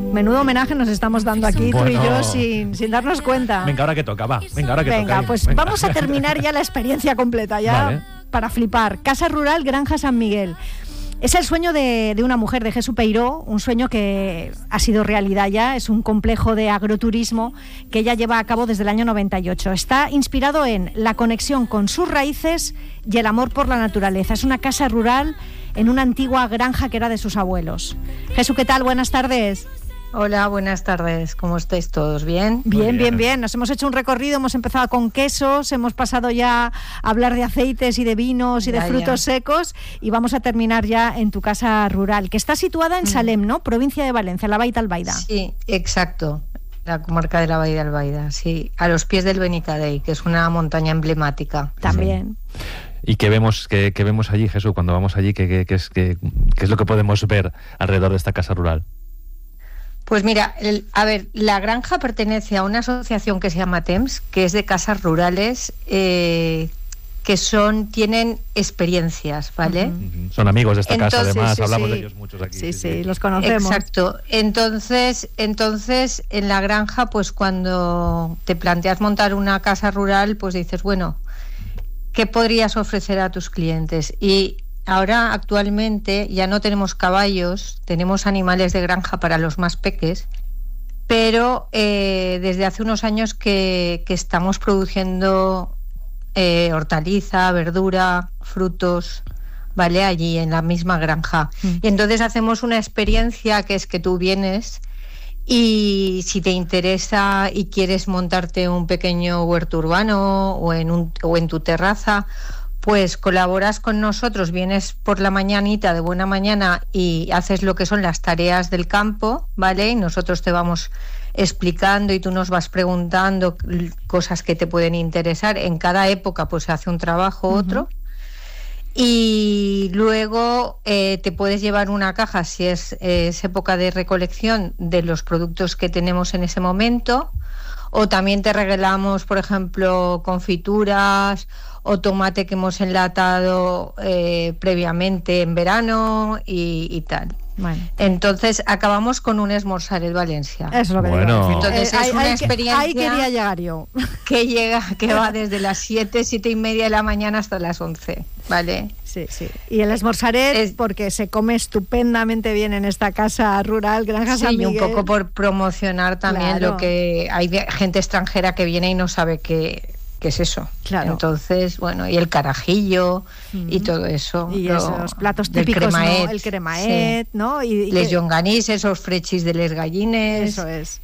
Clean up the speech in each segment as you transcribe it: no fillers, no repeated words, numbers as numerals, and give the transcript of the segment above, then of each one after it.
Menudo homenaje nos estamos dando aquí, bueno, tú y yo, sin darnos cuenta. Venga, ahora que toca, va. Venga, pues venga. Vamos a terminar ya la experiencia completa, ya vale. Para flipar. Casa Rural Granja San Miguel. Es el sueño de una mujer, de Jesús Peiró, un sueño que ha sido realidad ya. Es un complejo de agroturismo que ella lleva a cabo desde el año 98. Está inspirado en la conexión con sus raíces y el amor por la naturaleza. Es una casa rural en una antigua granja que era de sus abuelos. Jesús, ¿qué tal? Buenas tardes. Hola, buenas tardes. ¿Cómo estáis todos? ¿Bien? Bien. Nos hemos hecho un recorrido, hemos empezado con quesos, hemos pasado ya a hablar de aceites y de vinos y de frutos secos y vamos a terminar ya en tu casa rural, que está situada en Salem, ¿no? Provincia de Valencia, la Baita Albaida. Sí, exacto. La comarca de la Baita Albaida, sí. A los pies del Benicadei, que es una montaña emblemática. También. ¿Y qué vemos allí, Jesús, cuando vamos allí? ¿Qué es lo que podemos ver alrededor de esta casa rural? Pues mira, la granja pertenece a una asociación que se llama TEMS, que es de casas rurales que tienen experiencias, ¿vale? Son amigos de esta casa, además, hablamos de ellos muchos aquí. Sí, los conocemos. Exacto. Entonces, en la granja, pues cuando te planteas montar una casa rural, pues dices, bueno, ¿qué podrías ofrecer a tus clientes? Y ahora, actualmente, ya no tenemos caballos, tenemos animales de granja para los más peques, pero desde hace unos años que estamos produciendo hortaliza, verdura, frutos, ¿vale? Allí en la misma granja. Y entonces hacemos una experiencia que es que tú vienes y si te interesa y quieres montarte un pequeño huerto urbano o en tu terraza, pues colaboras con nosotros, vienes por la mañanita de buena mañana y haces lo que son las tareas del campo, ¿vale? Y nosotros te vamos explicando y tú nos vas preguntando cosas que te pueden interesar. En cada época pues se hace un trabajo, otro. Y luego te puedes llevar una caja, si es época de recolección, de los productos que tenemos en ese momento. O también te regalamos, por ejemplo, confituras o tomate que hemos enlatado previamente en verano y tal. Bueno. Entonces acabamos con un esmorzaret Valencia. Eso es lo que digo. Entonces es una experiencia. Ahí quería llegar yo. Que va desde las 7:30 de la mañana hasta las 11, ¿vale? Sí. Y el esmorzaret, porque se come estupendamente bien en esta casa rural, Granja San Miguel. Sí, un poco por promocionar también lo que hay gente extranjera que viene y no sabe qué es eso. Claro. Entonces, bueno, y el carajillo y todo eso. Y esos platos típicos, cremaet, ¿no? El cremaet, ¿no? Y les llonganís, esos frechis de les gallines. Eso es.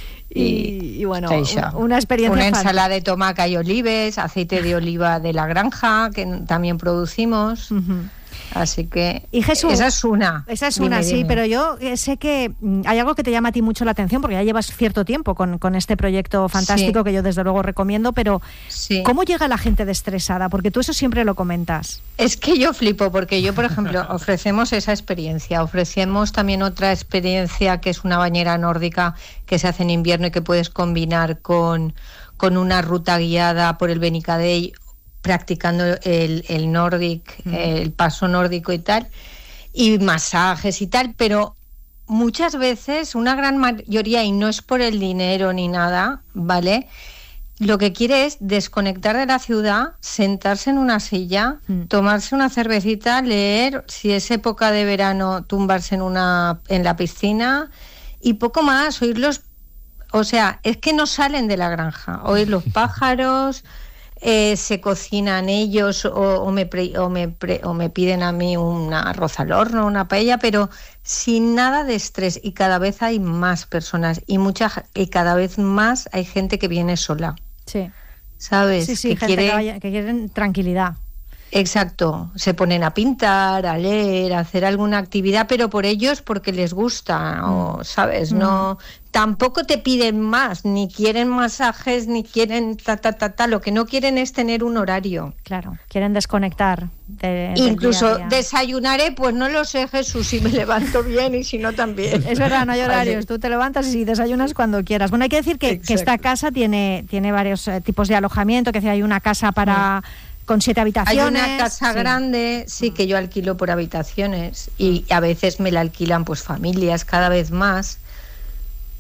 Y bueno, una experiencia. Una ensalada de tomaca y olives, aceite de oliva de la granja, que también producimos. Así que y Jesús, esa es una. Sí, pero yo sé que hay algo que te llama a ti mucho la atención, porque ya llevas cierto tiempo con este proyecto fantástico que yo desde luego recomiendo, pero ¿cómo llega la gente estresada? Porque tú eso siempre lo comentas. Es que yo flipo, porque yo, por ejemplo, ofrecemos esa experiencia, ofrecemos también otra experiencia que es una bañera nórdica que se hace en invierno y que puedes combinar con una ruta guiada por el Benicadei, practicando el Nordic, el paso nórdico y tal, y masajes y tal, pero muchas veces, una gran mayoría, y no es por el dinero ni nada, ¿vale? Lo que quiere es desconectar de la ciudad, sentarse en una silla, tomarse una cervecita, leer, si es época de verano, tumbarse en la piscina y poco más, oírlos, o sea, es que no salen de la granja, oír los pájaros. Se cocinan ellos o me piden a mí un arroz al horno, una paella, pero sin nada de estrés, y cada vez hay más personas y cada vez más hay gente que viene sola. Sí. ¿Sabes? Sí, que quieren tranquilidad. Exacto, se ponen a pintar, a leer, a hacer alguna actividad, pero por ellos porque les gusta, o sabes, no, tampoco te piden más, ni quieren masajes, ni quieren lo que no quieren es tener un horario. Claro, quieren desconectar. Incluso del día a día. Desayunaré, pues no lo sé, Jesús, si me levanto bien y si no también. Es verdad, no hay horarios, tú te levantas y desayunas cuando quieras. Bueno, hay que decir que esta casa tiene varios tipos de alojamiento, que hay una casa para... con 7 habitaciones. Hay una casa grande, que yo alquilo por habitaciones, y a veces me la alquilan pues familias cada vez más,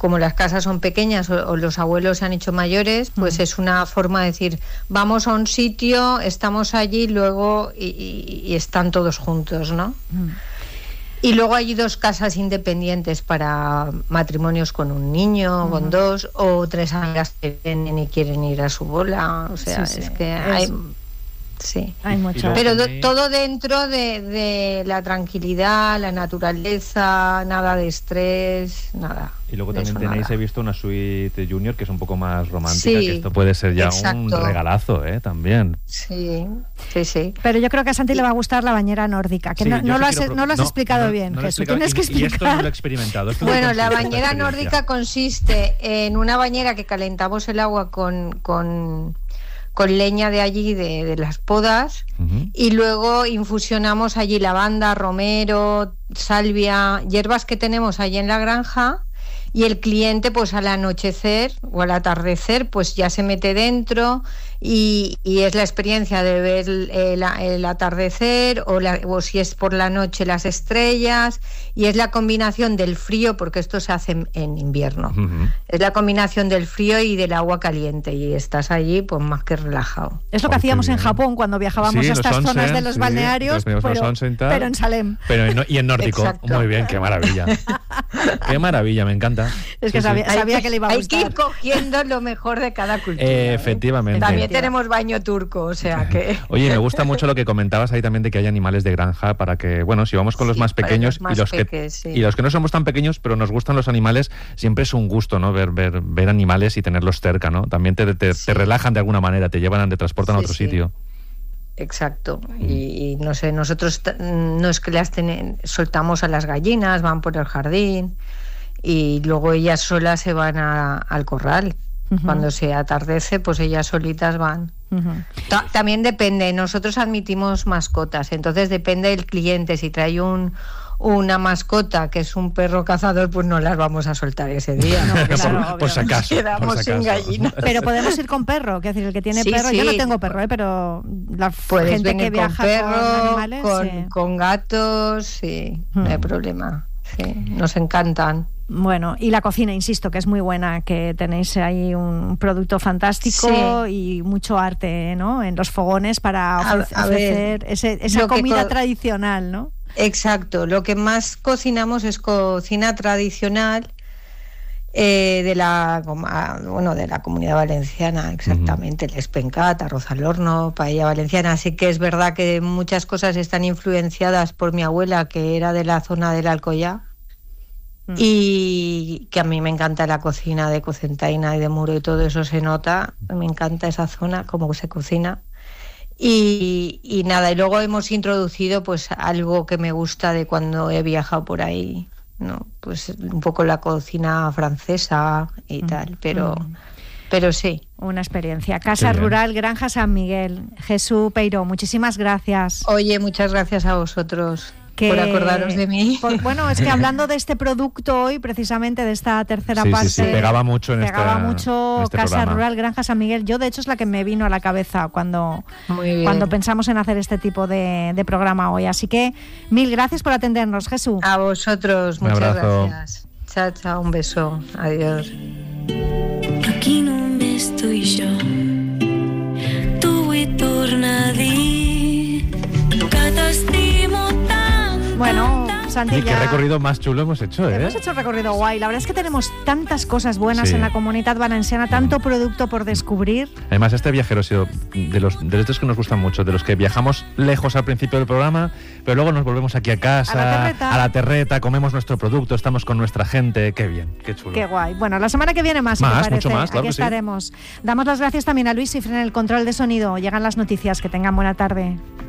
como las casas son pequeñas o los abuelos se han hecho mayores, pues es una forma de decir, vamos a un sitio, estamos allí, luego y están todos juntos, ¿no? Y luego hay 2 casas independientes para matrimonios con un niño, con 2, o 3 amigas que vienen y quieren ir a su bola. O sea, es que hay... Sí, hay mucho. Pero todo dentro de la tranquilidad, la naturaleza, nada de estrés, nada. Y luego también tenéis, he visto una suite junior que es un poco más romántica, que esto puede ser ya un regalazo, también. Sí. Pero yo creo que a Santi le va a gustar la bañera nórdica, que no lo has explicado bien, Jesús. Tienes que explicar. Y esto no lo he experimentado. Bueno, la bañera nórdica consiste en una bañera que calentamos el agua con leña de allí, de las podas, y luego infusionamos allí lavanda, romero, salvia, hierbas que tenemos allí en la granja, y el cliente pues al anochecer o al atardecer pues ya se mete dentro y es la experiencia de ver el atardecer o si es por la noche las estrellas, y es la combinación del frío, porque esto se hace en invierno, es la combinación del frío y del agua caliente, y estás allí pues más que relajado. Es lo que hacíamos en Japón cuando viajábamos a estas zonas de los balnearios, pero en Salem. Y en nórdico. Exacto. Muy bien, qué maravilla. Qué maravilla, me encanta. Es que sabía que le iba a gustar. Hay que ir cogiendo lo mejor de cada cultura. Efectivamente. También tenemos baño turco, o sea que... Oye, me gusta mucho lo que comentabas ahí también de que hay animales de granja para que, bueno, si vamos con los más pequeños y los que no somos tan pequeños, pero nos gustan los animales, siempre es un gusto, ¿no? Ver animales y tenerlos cerca, ¿no? También te relajan de alguna manera, te llevan, te transportan a otro sitio. Exacto, y no sé, nosotros no es que soltamos a las gallinas, van por el jardín y luego ellas solas se van al corral. Cuando se atardece, pues ellas solitas van. También depende, nosotros admitimos mascotas, entonces depende del cliente. Si trae una mascota que es un perro cazador, pues no las vamos a soltar ese día, ¿no? Claro, por si acaso. Quedamos sin gallinas. Pero podemos ir con perro, que es decir, el que tiene perro, yo no tengo perro, pero la puedes gente que viaja con perro, con animales, con gatos, no hay problema. Sí, nos encantan. Bueno, y la cocina, insisto, que es muy buena, que tenéis ahí un producto fantástico y mucho arte, ¿no? En los fogones para ofrecer esa comida tradicional, ¿no? Exacto, lo que más cocinamos es cocina tradicional de la Comunidad Valenciana, exactamente, el espencat, arroz al horno, paella valenciana. Así que es verdad que muchas cosas están influenciadas por mi abuela, que era de la zona del Alcoyá, y que a mí me encanta la cocina de Cocentaina y de Muro, y todo eso se nota, me encanta esa zona, cómo se cocina. Y nada, y luego hemos introducido pues algo que me gusta de cuando he viajado por ahí, ¿no? Pues un poco la cocina francesa y tal, pero sí. Una experiencia. Casa Rural Granja San Miguel. Jesús Peiró, muchísimas gracias. Oye, muchas gracias a vosotros por acordaros de mí. Bueno, es que hablando de este producto hoy, precisamente de esta tercera parte... Sí, pegaba mucho en este Casa programa. Rural Granja San Miguel. Yo, de hecho, es la que me vino a la cabeza cuando pensamos en hacer este tipo de programa hoy. Así que, mil gracias por atendernos, Jesús. A vosotros, muchas gracias. Chao, chao, un beso. Adiós. Aquí només tu i jo, t'ho vull tornar a dir, que t'estimo tant. Bueno, Santi, y qué recorrido más chulo hemos hecho, ¿eh? Hemos hecho un recorrido guay. La verdad es que tenemos tantas cosas buenas en la Comunidad Valenciana, tanto producto por descubrir. Además, este viajero ha sido de los que nos gustan mucho, de los que viajamos lejos al principio del programa, pero luego nos volvemos aquí a casa, a la terreta, comemos nuestro producto, estamos con nuestra gente. Qué bien, qué chulo. Qué guay. Bueno, la semana que viene más, si te parece. Mucho más, claro. Aquí estaremos. Damos las gracias también a Luis Cifre en el control de sonido. Llegan las noticias. Que tengan buena tarde.